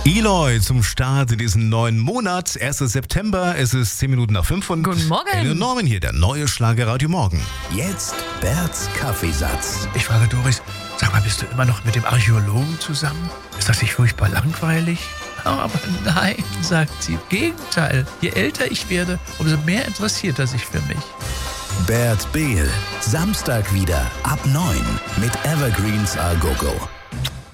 Eloy zum Start in diesen neuen Monat. 1. September, es ist 10 Minuten nach 5 und Guten Morgen. Norman hier, der neue Schlagerradio Morgen. Jetzt Berts Kaffeesatz. Ich frage Doris, sag mal, bist du immer noch mit dem Archäologen zusammen? Ist das nicht furchtbar langweilig? Aber nein, sagt sie, im Gegenteil. Je älter ich werde, umso mehr interessiert er sich für mich. Bert Behl, Samstag wieder ab 9 mit Evergreens A Go-Go.